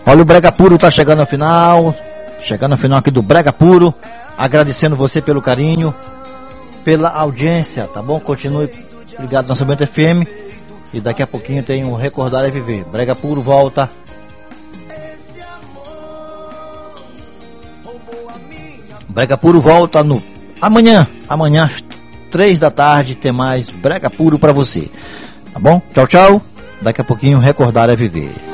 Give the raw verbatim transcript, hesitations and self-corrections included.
Olha, o Brega Puro tá chegando ao final, chegando ao final aqui do Brega Puro, agradecendo você pelo carinho, pela audiência, tá bom? Continue ligado na São F M e daqui a pouquinho tem o Recordar é Viver. Brega Puro volta. Brega Puro volta no amanhã, amanhã às três da tarde tem mais Brega Puro pra você, tá bom? Tchau, tchau. Daqui a pouquinho Recordar é Viver.